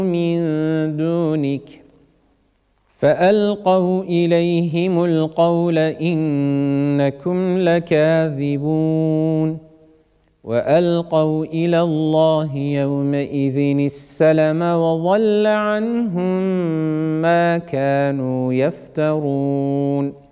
من دونك فألقوا إليهم القول إنكم لكاذبون وألقوا إلى الله يومئذ السلم وضل عنهم ما كانوا يفترون